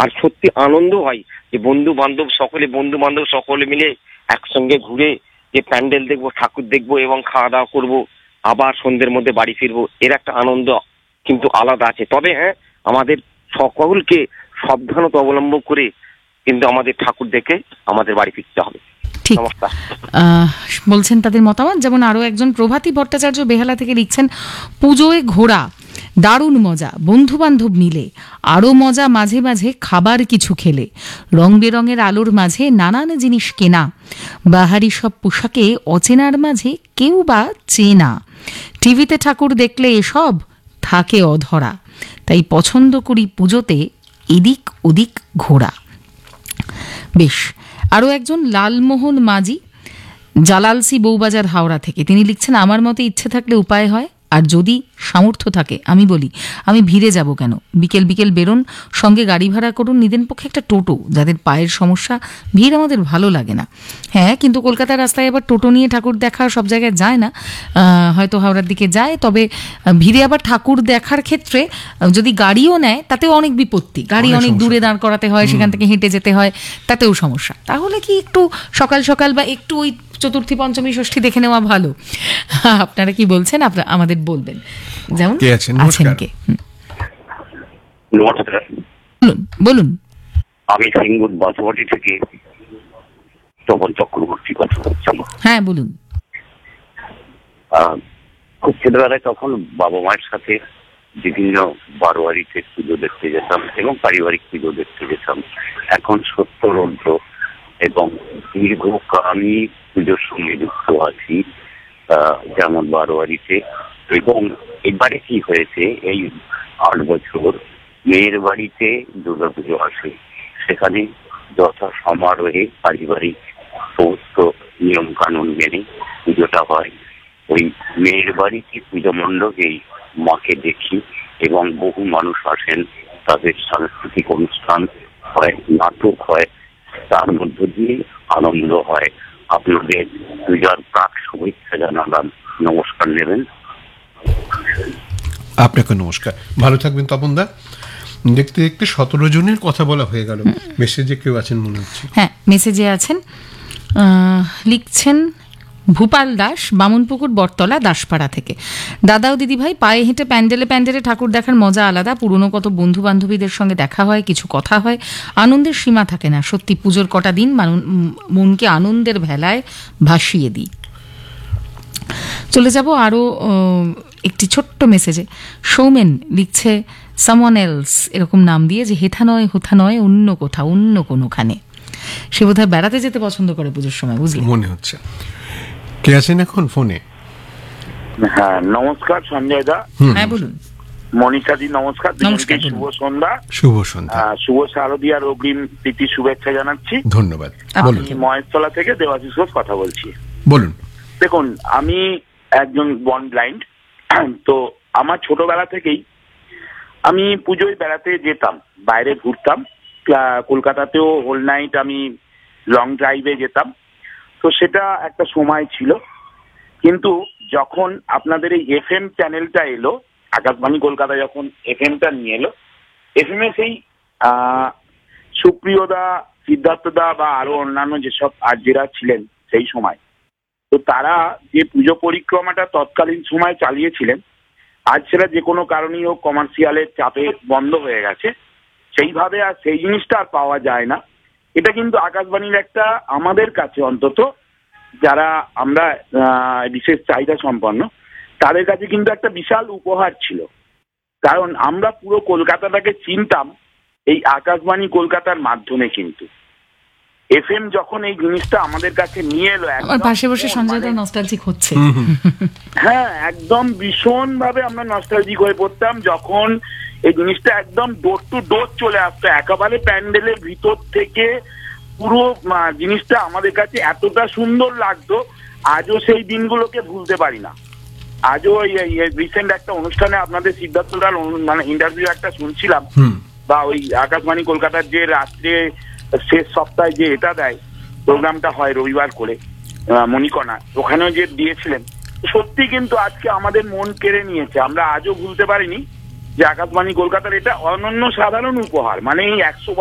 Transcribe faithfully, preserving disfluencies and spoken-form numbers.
আর সত্যি আনন্দ হয় যে বন্ধু বান্ধব সকলে বন্ধু বান্ধব সকলে মিলে একসঙ্গে ঘুরে যে প্যান্ডেল দেখবো, ঠাকুর দেখবো এবং খাওয়া দাওয়া করবো, আবার সন্ধ্যের মধ্যে বাড়ি ফিরবো, এর একটা আনন্দ কিন্তু আলাদা আছে। তবে হ্যাঁ, আমাদের সকলকে সাবধানতা অবলম্বন করে কিন্তু আমাদের ঠাকুর দেখে আমাদের বাড়ি ফিরতে হবে। ঠিক বলছেন তাদের মতামত। যেমন আরো একজন প্রভাতী ভট্টাচার্য বেহালা থেকে লিখছেন, পুজোয় ঘোরা দারুণ মজা, বন্ধু বান্ধব মিলে আরো মজা, মাঝে মাঝে খাবার কিছু খেলে, রং বেরঙের আলোর মাঝে নানান জিনিস কেনা, বাহারি সব পোশাকে অচেনার মাঝে কেউ বা চেনা, টিভিতে ঠাকুর দেখলে এসব থাকে অধরা, তাই পছন্দ করি পুজোতে এদিক ওদিক ঘোরা। বেশ, আরও একজন লালমোহন মাঝি জালালসি বউবাজার হাওড়া থেকে, তিনি লিখছেন, আমার মতে ইচ্ছে থাকলে উপায় হয়, আর যদি সামর্থ্য থাকে আমি বলি আমি ভিড়ে যাব কেন, বিকেল বিকেল বেরোন, সঙ্গে গাড়ি ভাড়া করুন, নিদেন পক্ষে একটা টোটো, যাদের পায়ের সমস্যা, ভিড় আমাদের ভালো লাগে না। হ্যাঁ, কিন্তু কলকাতার রাস্তায় আবার টোটো নিয়ে ঠাকুর দেখা সব জায়গায় যায় না, হয়তো হাওড়ার দিকে যায়, তবে ভিড়ে আবার ঠাকুর দেখার ক্ষেত্রে যদি গাড়িও নেয় তাতেও অনেক বিপত্তি, গাড়ি অনেক দূরে দাঁড় করাতে হয়, সেখান থেকে হেঁটে যেতে হয়, তাতেও সমস্যা। তাহলে কি একটু সকাল সকাল বা একটু ওই চতুর্থী পঞ্চমী ষষ্ঠী দেখে নেওয়া ভালো। আপনারা কি বলছেন, আপনারা আমাদের বলবেন। যেমন আছেন কে? বলুন বলুন। আমি সিঙ্গুর বাসবাটি থেকে তপন চক্রবর্তী কথা বলছি। হ্যাঁ বলুন। খুব ছোটবেলায় তখন বাবা মায়ের সাথে বিভিন্ন বারোয়ারিতে পুজো দেখতে যেতাম এবং পারিবারিক পুজো দেখতে যেতাম। এখন সত্তরন্ত্র এবং দীর্ঘকালী পুজোর সঙ্গে যুক্ত আছি, যেমন বারোয়ারিতে। এবং এবারে কি হয়েছে, এই আট বছর মেয়ের বাড়িতে দুর্গা পুজো আসে, সেখানে যথা সমারোহে পারিবারিক সমস্ত নিয়ম কানুন মেনে পুজোটা হয়। ওই মেয়ের বাড়িতে পুজো মণ্ডপেই মাকে দেখি এবং বহু মানুষ আসেন, তাদের সাংস্কৃতিক অনুষ্ঠান হয়, নাটক হয়, তার মধ্য দিয়ে আনন্দ হয়। আপনাদের পূজার প্রাক শুভেচ্ছা জানালাম, নমস্কার নেবেন। আপনাকে নমস্কার, ভালো থাকবেন তপনদা। দেখতে দেখতে সতেরো জনের কথা বলা হয়ে গেল। মেসেজে কেউ আছেন মনে হচ্ছে? হ্যাঁ, মেসেজে আছেন, লিখছেন ভূপাল দাস, বামুনপুকুর বটতলা দাসপাড়া থেকে। দাদা ও দিদিভাই, পায়ে হেঁটে প্যান্ডেলে প্যান্ডেলে ঠাকুর দেখার মজা আলাদা, পুরনো কত বন্ধু বান্ধবীদের সঙ্গে দেখা হয়, কিছু কথা হয়, আনন্দের সীমা থাকে না। সত্যি পুজোর কটা দিন মনকে আনন্দের ভেলায় ভাসিয়ে দিই। চলে যাব আরও একটি ছোট্ট মেসেজে। সৌমেন লিখছে সামওয়ান এলস এরকম নাম দিয়ে, যে হেথা নয় হোথা নয়, অন্য কোথাও, অন্য কোনোখানে। সে বোধহয় বেড়াতে যেতে পছন্দ করে পুজোর সময়, বুঝলি মনে হচ্ছে। কে আছেন এখন ফোনে? হ্যাঁ, নমস্কার সঞ্জয় দা। হ্যাঁ বলুন। মনীষা দি নমস্কার। নমস্কার, শুভ সন্ধ্যা। শুভ সন্ধ্যা। শুভ শারদীয়ার অগ্রিম প্রীতি শুভেচ্ছা জানাচ্ছি। ধন্যবাদ। আমি মহেশতলা থেকে দেবাশিস ঘোষ কথা বলছি। বলুন। দেখুন, আমি একজন বন ব্লাইন্ড, তো আমার ছোটবেলা থেকেই আমি পুজোয় বেড়াতে যেতাম, বাইরে ঘুরতাম। কলকাতাতেও হোল নাইট আমি লং ড্রাইভে যেতাম, তো সেটা একটা সময় ছিল। কিন্তু যখন আপনাদের এই এফ এম চ্যানেলটা এলো, আকাশবাণী কলকাতা যখন এফ এমটা নিয়ে এলো, এফ এম এ সেই সুপ্রিয়দা, সিদ্ধার্থদা বা আরো অন্যান্য যেসব আর্যেরা ছিলেন সেই সময়, তো তারা যে পুজো পরিক্রমাটা তৎকালীন সময় চালিয়েছিলেন, আজ সেটা যে কোনো কারণেই হোক কমার্শিয়ালের চাপে বন্ধ হয়ে গেছে, সেইভাবে আর সেই জিনিসটা আর পাওয়া যায় না। এটা কিন্তু আকাশবাণীর একটা, আমাদের কাছে অন্তত যারা আমরা বিশেষ চাহিদা সম্পন্ন, তাদের কাছে কিন্তু একটা বিশাল উপহার ছিল। কারণ আমরা পুরো কলকাতাটাকে চিনতাম এই আকাশবাণী কলকাতার মাধ্যমে। কিন্তু এফ এম যখন এই জিনিসটা আমাদের কাছে নিয়ে এলো, আমার পাশে বসে সঞ্জয় দা নস্টালজিক হচ্ছে। হ্যাঁ, একদম ভীষণ ভাবে আমরা নস্টালজিক হয়ে পড়তাম যখন এই জিনিসটা একদম ডোর টু ডোর চলে আসতো, একেবারে প্যান্ডেলের ভিতর থেকে। পুরো জিনিসটা আমাদের কাছে এতটা সুন্দর লাগতো, আজও সেই দিনগুলোকে ভুলতে পারি না। আজও রিসেন্ট একটা অনুষ্ঠানে আপনাদের সিদ্ধার্থদার মানে ইন্টারভিউ একটা শুনছিলাম, বা ওই আকাশবাণী কলকাতার যে রাত্রে শেষ সপ্তাহে যে এটা দেয় প্রোগ্রামটা হয় রবিবার করে মণিকণা, ওখানেও যে দিয়েছিলেন, সত্যি কিন্তু আজকে আমাদের মন কেড়ে নিয়েছে। আমরা আজও ভুলতে পারিনি যে আকাশবাণী কলকাতার এটা অনন্য সাধারণ উপহার। মানে এই একশো